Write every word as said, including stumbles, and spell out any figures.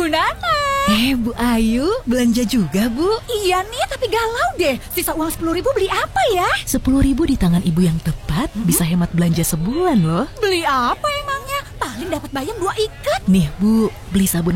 Bu Nana. Eh, Bu Ayu, belanja juga, Bu? Iya nih, tapi galau deh. Sisa uang sepuluh ribu beli apa ya? Sepuluh ribu di tangan ibu yang tepat hmm? bisa hemat belanja sebulan loh. Beli apa emangnya? Paling dapat bayam dua ikat. Nih, Bu, beli sabun